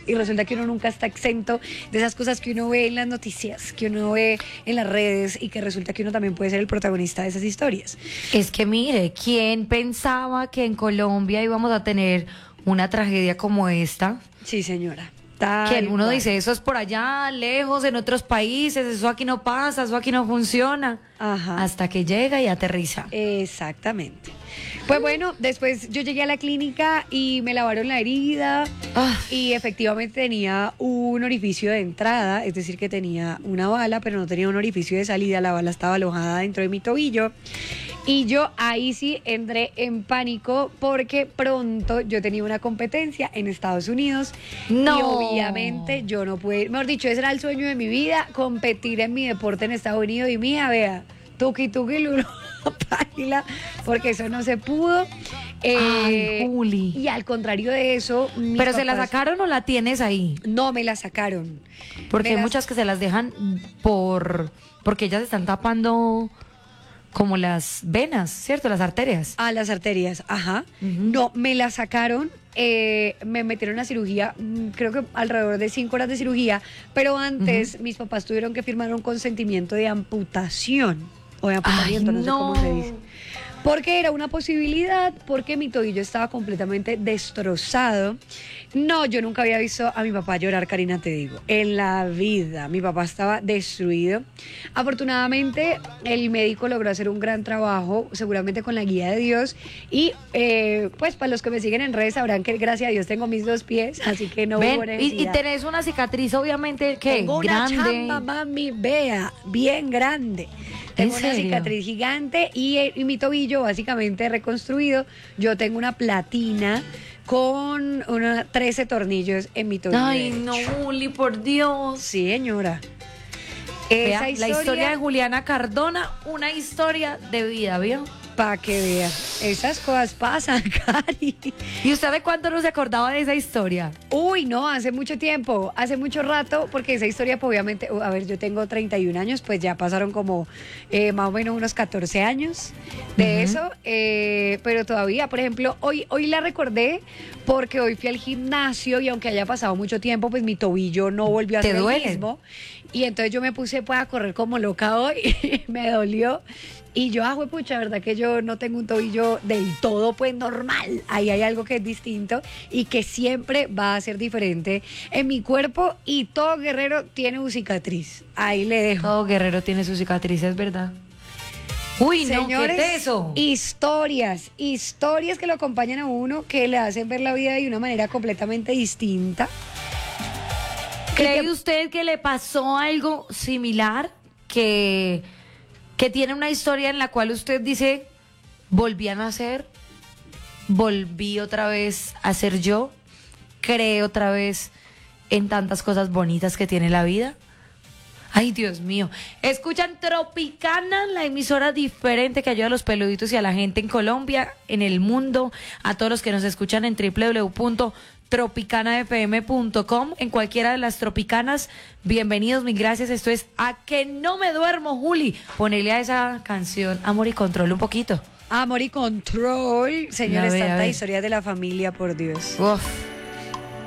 Y resulta que uno nunca está exento de esas cosas que uno ve en las noticias, que uno ve en las redes y que resulta que uno también puede ser el protagonista de esas historias. Es que mire, ¿quién pensaba que en Colombia íbamos a tener una tragedia como esta? Sí, señora. Que uno dice, eso es por allá, lejos, en otros países, eso aquí no pasa, eso aquí no funciona. Ajá. Hasta que llega y aterriza. Exactamente. Pues bueno, después yo llegué a la clínica y me lavaron la herida y efectivamente tenía un orificio de entrada, es decir, que tenía una bala, pero no tenía un orificio de salida, la bala estaba alojada dentro de mi tobillo. Y yo ahí sí entré en pánico porque pronto yo tenía una competencia en Estados Unidos. No. Y obviamente yo no pude, mejor dicho, ese era el sueño de mi vida, competir en mi deporte en Estados Unidos. Y mija, vea, tuki lulo, paila, porque eso no se pudo. Ay, Juli. Y al contrario de eso, mis ¿Pero se la papás- sacaron o la tienes ahí? No, me la sacaron. Porque Me hay las- muchas que se las dejan porque ellas están tapando como las venas, ¿cierto? Las arterias. A las arterias, ajá. Ujú. No, me la sacaron, me metieron a cirugía, creo que alrededor de 5 horas de cirugía, pero antes mis papás tuvieron que firmar un consentimiento de amputación, o de amputamiento, Ay, no sé cómo se dice. Porque era una posibilidad, porque mi tobillo estaba completamente destrozado. No, yo nunca había visto a mi papá llorar, Karina, te digo. En la vida, mi papá estaba destruido. Afortunadamente, el médico logró hacer un gran trabajo, seguramente con la guía de Dios. Y pues para los que me siguen en redes sabrán que gracias a Dios tengo mis 2 pies, así que no hubo Ven, y necesidad. tenés una cicatriz, obviamente, que Tengo una grande. chamba, mami, vea, bien grande. Tengo una serio? cicatriz gigante y mi tobillo básicamente reconstruido. Yo tengo una platina con 13 tornillos en mi tobillo. Ay, no, derecho. Juli, por Dios. Sí, señora. Vea, Esa la historia de Juliana Cardona, una historia de vida, ¿vio? para que vea. Esas cosas pasan, Cari. ¿Y usted de cuánto no se acordaba de esa historia? Uy, no, hace mucho tiempo, hace mucho rato, porque esa historia, pues, obviamente, a ver, yo tengo 31 años, pues ya pasaron como más o menos unos 14 años de eso, pero todavía, por ejemplo, hoy la recordé porque hoy fui al gimnasio y aunque haya pasado mucho tiempo, pues mi tobillo no volvió a ¿Te ser el duele? mismo. Y entonces yo me puse pues a correr como loca hoy, me dolió. Y yo, pucha, verdad que yo no tengo un tobillo del todo pues normal. Ahí hay algo que es distinto y que siempre va a ser diferente en mi cuerpo y todo guerrero tiene una cicatriz. Ahí le dejo. Todo guerrero tiene sus cicatrices, ¿verdad? Uy, no, Señores, ¿qué es eso? historias que lo acompañan a uno, que le hacen ver la vida de una manera completamente distinta. ¿Cree usted que le pasó algo similar? Que tiene una historia en la cual usted dice, volví a nacer, volví otra vez a ser yo, creé otra vez en tantas cosas bonitas que tiene la vida. Ay, Dios mío. Escuchan Tropicana, la emisora diferente que ayuda a los peluditos y a la gente en Colombia, en el mundo, a todos los que nos escuchan en www.tropicanafm.com, en cualquiera de las tropicanas. Bienvenidos, mil gracias. Esto es A que no me duermo, Juli. Ponele a esa canción Amor y Control un poquito. Amor y control, señores, A ver, a tantas ver. historias de la familia, por Dios. Uf.